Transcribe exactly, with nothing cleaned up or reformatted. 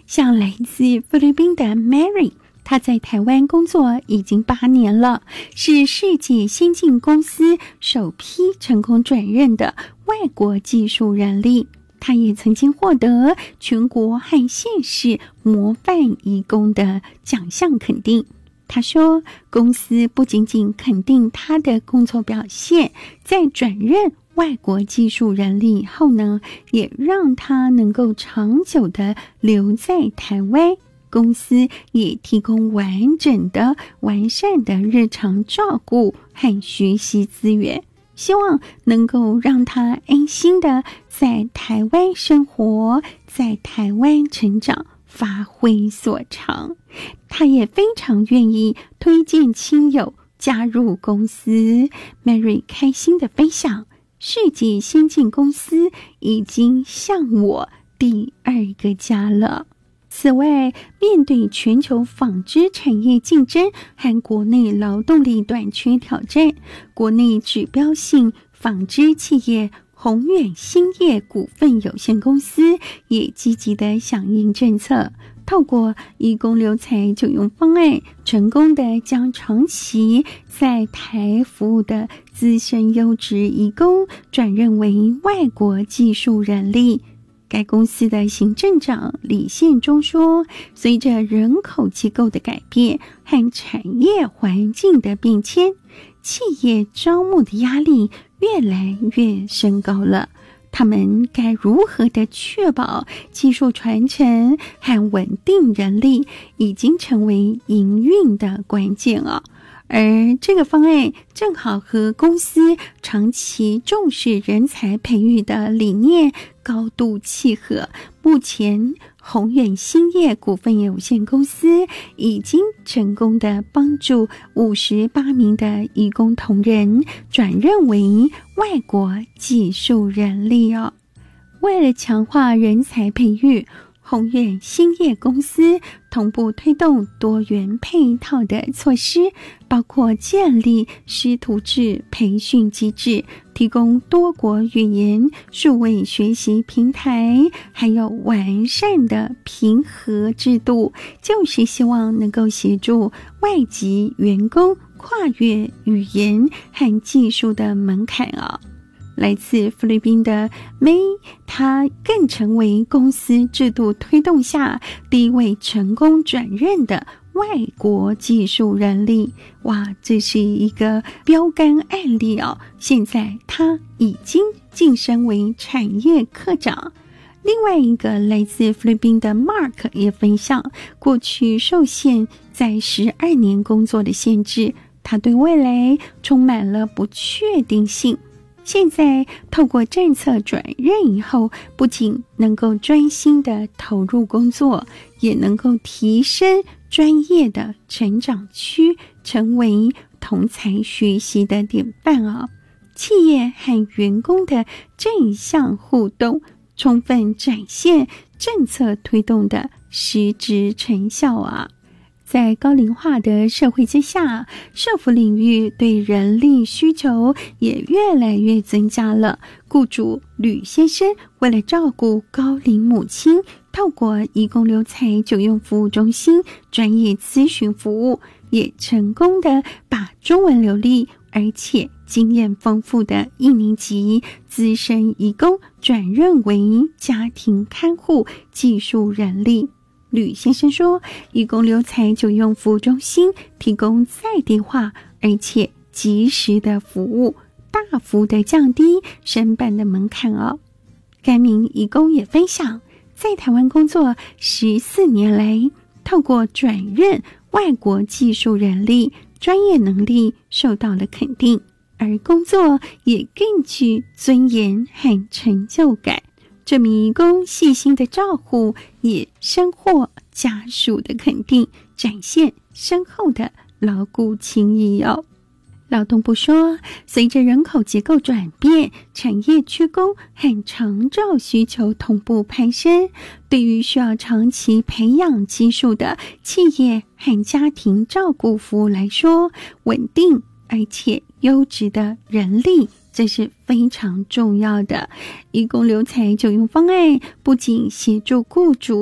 像来自菲律宾的 Mary， 她在台湾工作已经八年了，是世界先进公司首批成功转任的外国技术人力。他也曾经获得全国和县市模范移工的奖项肯定。他说，公司不仅仅肯定他的工作表现，在转任外国技术人力后呢，也让他能够长久的留在台湾。公司也提供完整的、完善的日常照顾和学习资源，希望能够让他安心的在台湾生活，在台湾成长，发挥所长。他也非常愿意推荐亲友加入公司。 Mary 开心的分享，世界先进公司已经像我第二个家了。此外，面对全球纺织产业竞争和国内劳动力短缺挑战，国内指标性纺织企业宏远兴业股份有限公司也积极的响应政策，透过移工留才就用方案，成功的将长期在台服务的资深优质移工转任为外国技术人力。该公司的行政长李宪忠说，随着人口结构的改变和产业环境的变迁，企业招募的压力越来越升高了。他们该如何的确保技术传承和稳定人力，已经成为营运的关键啊。而这个方案正好和公司长期重视人才培育的理念高度契合。目前宏远兴业股份有限公司已经成功的帮助五十八名的移工同仁转任为外国技术人力哦。为了强化人才培育，宏远兴业公司同步推动多元配套的措施，包括建立师徒制培训机制，提供多国语言数位学习平台，还有完善的评核制度，就是希望能够协助外籍员工跨越语言和技术的门槛啊。来自菲律宾的 May， 她更成为公司制度推动下第一位成功转任的外国技术人力。哇，这是一个标杆案例哦！现在她已经晋升为产业科长。另外一个来自菲律宾的 Mark 也分享，过去受限在十二年工作的限制，他对未来充满了不确定性。现在透过政策转任以后，不仅能够专心的投入工作，也能够提升专业的成长区，成为同才学习的典范啊！企业和员工的正向互动，充分展现政策推动的实质成效啊！在高龄化的社会之下，社福领域对人力需求也越来越增加了。雇主吕先生为了照顾高龄母亲，透过移工留才就用服务中心专业咨询服务，也成功的把中文流利而且经验丰富的一年级资深移工转任为家庭看护技术人力。吕先生说，移工留才就用服务中心提供在地化而且及时的服务，大幅的降低申办的门槛哦。该名移工也分享，在台湾工作十四年来，透过转任外国技术人力，专业能力受到了肯定，而工作也更具尊严和成就感。这名移工细心的照顾，也深获家属的肯定，展现深厚的牢固情谊哦。劳动部说，随着人口结构转变，产业缺工和长照需求同步攀升，对于需要长期培养技术的企业和家庭照顾服务来说，稳定而且优质的人力，这是非常重要的。移工留才就用方案不仅协助雇主